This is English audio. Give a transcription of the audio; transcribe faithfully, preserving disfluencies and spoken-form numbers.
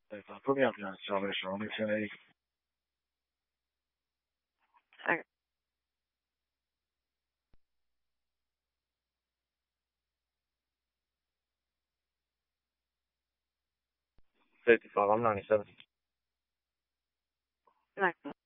Esatto, mi piace la persona, se lei Eh, se ti fa la mano, ecco.